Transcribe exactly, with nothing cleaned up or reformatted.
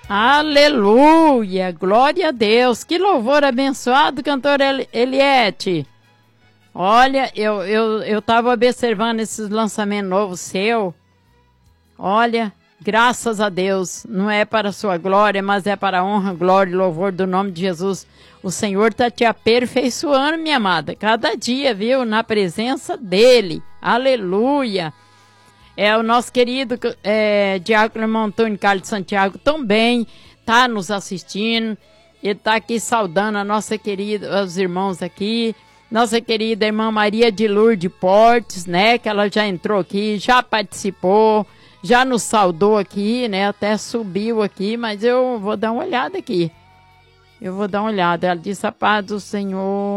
Aleluia, glória a Deus. Que louvor abençoado, cantor Eli Eliette. Olha, eu, eu, eu tava observando esses lançamentos novos seu. Olha, graças a Deus, não é para a sua glória, mas é para a honra, glória e louvor do nome de Jesus. O Senhor está te aperfeiçoando, minha amada, cada dia, viu, na presença dEle. Aleluia. É o nosso querido é, Diácono Irmão Antônio Carlos Santiago também está nos assistindo. Ele está aqui saudando a nossa querida, os irmãos aqui. Nossa querida irmã Maria de Lourdes Portes, né? Que ela já entrou aqui, já participou, já nos saudou aqui, né? Até subiu aqui, mas eu vou dar uma olhada aqui. Eu vou dar uma olhada. Ela disse: a paz do Senhor.